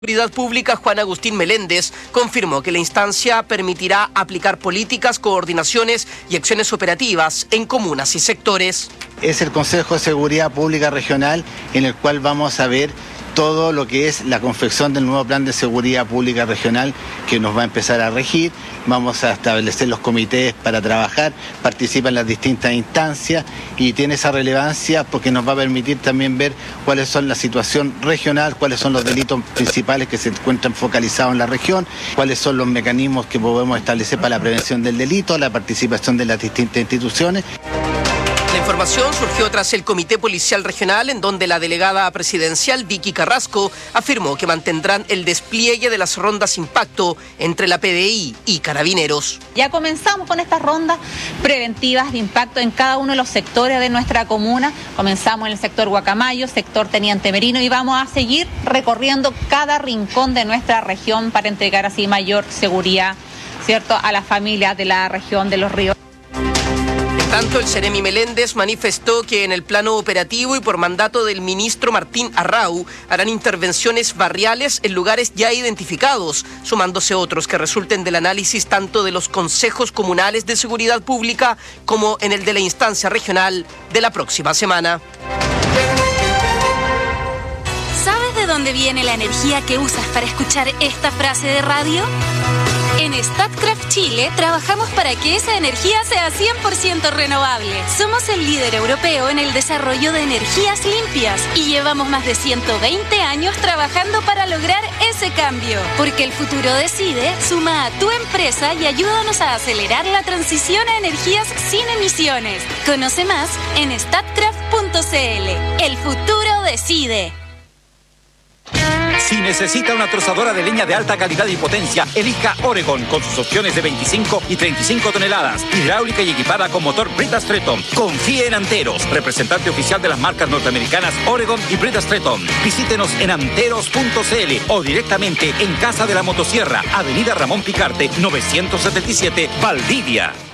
Seguridad Pública, Juan Agustín Meléndez, confirmó que la instancia permitirá aplicar políticas, coordinaciones y acciones operativas en comunas y sectores. Es el Consejo de Seguridad Pública Regional en el cual vamos a ver todo lo que es la confección del nuevo plan de seguridad pública regional que nos va a empezar a regir. Vamos a establecer los comités para trabajar, participan las distintas instancias y tiene esa relevancia porque nos va a permitir también ver cuáles son la situación regional, cuáles son los delitos principales que se encuentran focalizados en la región, cuáles son los mecanismos que podemos establecer para la prevención del delito, la participación de las distintas instituciones. La información surgió tras el Comité Policial Regional, en donde la delegada presidencial Vicky Carrasco afirmó que mantendrán el despliegue de las rondas impacto entre la PDI y Carabineros. Ya comenzamos con estas rondas preventivas de impacto en cada uno de los sectores de nuestra comuna. Comenzamos en el sector Guacamayo, sector Teniente Merino, y vamos a seguir recorriendo cada rincón de nuestra región para entregar así mayor seguridad, ¿cierto?, a las familias de la región de Los Ríos. Tanto el Seremi Meléndez manifestó que en el plano operativo y por mandato del ministro Martín Arrau harán intervenciones barriales en lugares ya identificados, sumándose otros que resulten del análisis tanto de los consejos comunales de seguridad pública como en el de la instancia regional de la próxima semana. ¿Sabes de dónde viene la energía que usas para escuchar esta frase de radio? En Statkraft Chile trabajamos para que esa energía sea 100% renovable. Somos el líder europeo en el desarrollo de energías limpias y llevamos más de 120 años trabajando para lograr ese cambio. Porque el futuro decide, suma a tu empresa y ayúdanos a acelerar la transición a energías sin emisiones. Conoce más en statkraft.cl. El futuro decide. Si necesita una trozadora de leña de alta calidad y potencia, elija Oregon con sus opciones de 25 y 35 toneladas, hidráulica y equipada con motor Brita Stretton. Confíe en Anteros, representante oficial de las marcas norteamericanas Oregon y Brita Stretton. Visítenos en anteros.cl o directamente en Casa de la Motosierra, Avenida Ramón Picarte, 977, Valdivia.